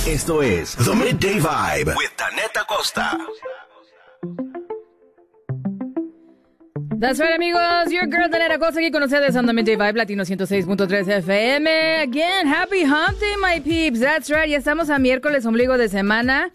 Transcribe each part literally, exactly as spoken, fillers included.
Esto es The Midday Vibe with Danette Acosta. That's right, amigos. Your girl, Danette Acosta, aquí con ustedes on The Midday Vibe, Latino ciento seis punto tres F M. Again, happy hump day, my peeps. That's right, ya estamos a miércoles, ombligo de semana.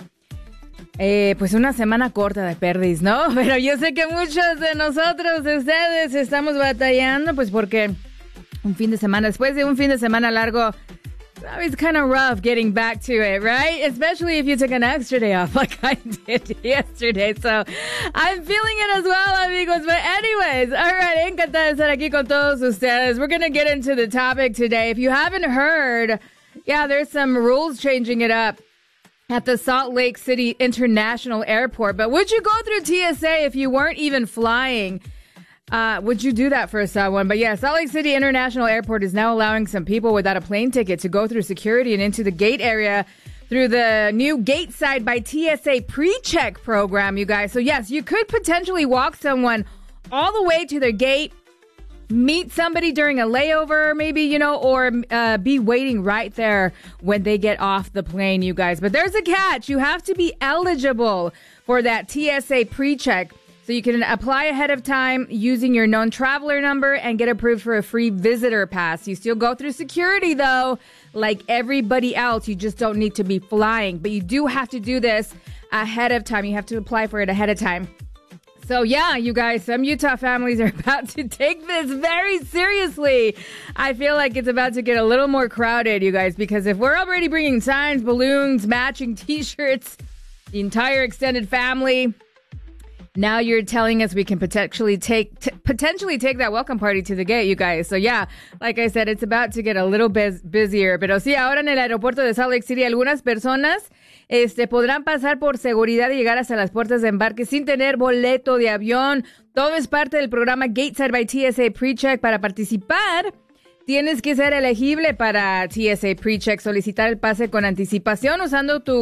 Eh, pues una semana corta de perdis, ¿no? Pero yo sé que muchos de nosotros, de ustedes, estamos batallando, pues porque un fin de semana, después de un fin de semana largo, it's kind of rough getting back to it, right? Especially if you took an extra day off like I did yesterday. So I'm feeling it as well, amigos. But anyways, all right, encantada de estar aquí con todos ustedes. We're going to get into the topic today. If you haven't heard, yeah, there's some rules changing it up at the Salt Lake City International Airport. But would you go through T S A if you weren't even flying? Uh, would you do that for someone? But yeah, Salt Lake City International Airport is now allowing some people without a plane ticket to go through security and into the gate area through the new Gate Side by T S A pre-check program, you guys. So yes, you could potentially walk someone all the way to their gate, meet somebody during a layover, maybe, you know, or uh, be waiting right there when they get off the plane, you guys. But there's a catch. You have to be eligible for that T S A pre-check. So you can apply ahead of time using your known traveler number and get approved for a free visitor pass. You still go through security, though, like everybody else. You just don't need to be flying. But you do have to do this ahead of time. You have to apply for it ahead of time. So, yeah, you guys, some Utah families are about to take this very seriously. I feel like it's about to get a little more crowded, you guys, because if we're already bringing signs, balloons, matching T-shirts, the entire extended family, now you're telling us we can potentially take t- potentially take that welcome party to the gate, you guys. So, yeah, like I said, it's about to get a little bit busier. Pero sí, ahora en el aeropuerto de Salt Lake City, algunas personas este, podrán pasar por seguridad y llegar hasta las puertas de embarque sin tener boleto de avión. Todo es parte del programa Gateside by T S A PreCheck. Para participar, tienes que ser elegible para T S A PreCheck, solicitar el pase con anticipación usando tu